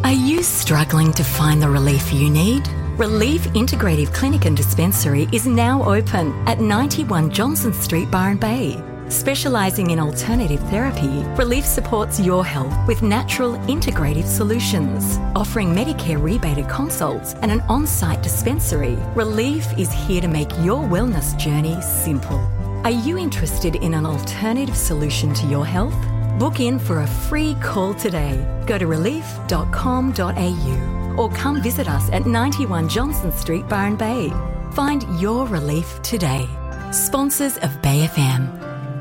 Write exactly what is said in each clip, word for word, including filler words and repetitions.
Are you struggling to find the relief you need? Relief Integrative Clinic and Dispensary is now open at ninety-one Johnson Street, Byron Bay. Specialising in alternative therapy, Relief supports your health with natural integrative solutions. Offering Medicare rebated consults and an on-site dispensary, Relief is here to make your wellness journey simple. Are you interested in an alternative solution to your health? Book in for a free call today. Go to relief dot com dot a u or come visit us at ninety-one Johnson Street, Byron Bay. Find your relief today. Sponsors of Bay F M.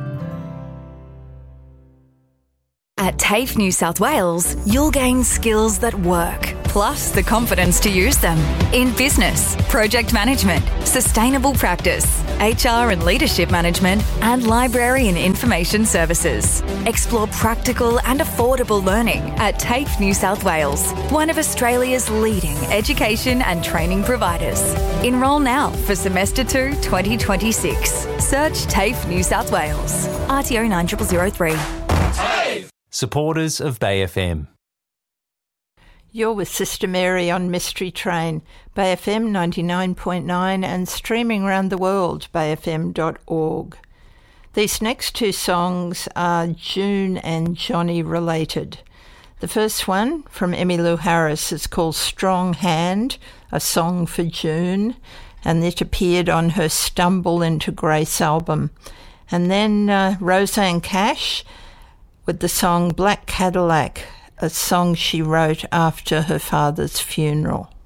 At TAFE New South Wales, you'll gain skills that work, plus the confidence to use them in business, project management, sustainable practice, H R and leadership management, and library and information services. Explore practical and affordable learning at TAFE New South Wales, one of Australia's leading education and training providers. Enrol now for semester two twenty twenty-six. Search TAFE New South Wales. R T O nine zero zero zero three. TAFE! Supporters of Bay F M. You're with Sister Mary on Mystery Train, Bay F M ninety-nine point nine and streaming around the world, bay f m dot org. These next two songs are June and Johnny related. The first one, from Emmylou Harris, is called Strong Hand, a song for June, and it appeared on her Stumble into Grace album. And then uh, Rosanne Cash with the song Black Cadillac, a song she wrote after her father's funeral.